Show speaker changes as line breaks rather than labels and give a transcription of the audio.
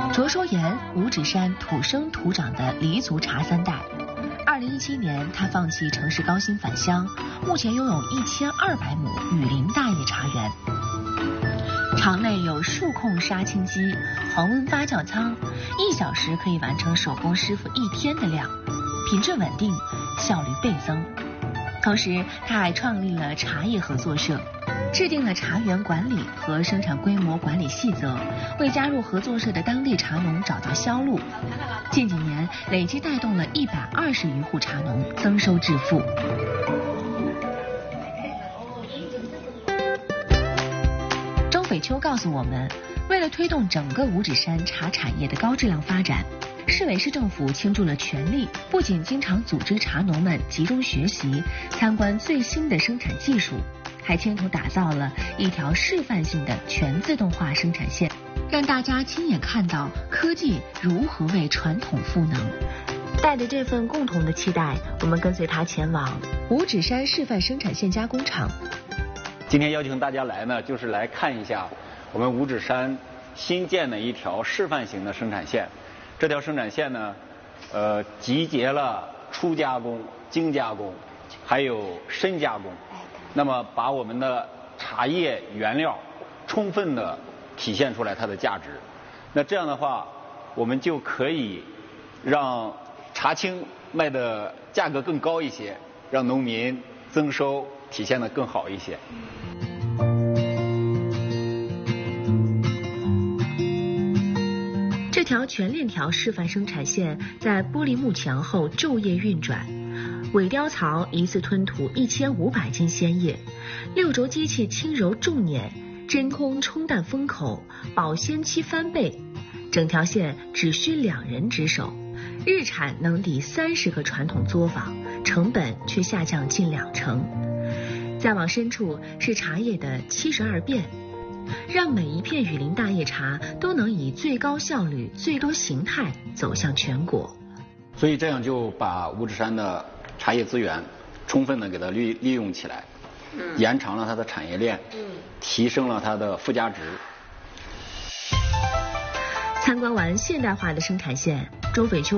卓守岩，五指山土生土长的黎族茶三代。2017年，他放弃城市高薪返乡，目前拥有1200亩雨林大叶茶园。场内有数控杀青机、恒温发酵仓，1小时可以完成手工师傅1天的量，品质稳定，效率倍增。同时，他还创立了茶叶合作社，制定了茶园管理和生产规模管理细则，为加入合作社的当地茶农找到销路。近几年，累计带动了120余户茶农增收致富。周斐秋告诉我们，为了推动整个五指山茶产业的高质量发展，市委市政府倾注了全力，不仅经常组织茶农们集中学习、参观最新的生产技术，还牵头打造了一条示范性的全自动化生产线，让大家亲眼看到科技如何为传统赋能。带着这份共同的期待，我们跟随他前往五指山示范生产线加工厂。
今天邀请大家来呢，就是来看一下我们五指山新建的一条示范型的生产线。这条生产线呢，集结了初加工、精加工，还有深加工。那么把我们的茶叶原料充分的体现出来它的价值。那这样的话，我们就可以让茶青卖的价格更高一些，让农民增收体现得更好一些。
这条全链条示范生产线在玻璃幕墙后昼夜运转，尾雕槽一次吞吐1500斤鲜叶，6轴机器轻柔重碾，真空冲淡封口，保鲜期翻倍，整条线只需2人值守，日产能抵30个传统作坊，成本却下降近20%。再往深处是茶叶的72变，让每一片雨林大叶茶都能以最高效率、最多形态走向全国。
所以这样就把五指山的茶叶资源充分的给它利用起来，延长了它的产业链，提升了它的附加值。
参观完现代化的生产线，周斐秋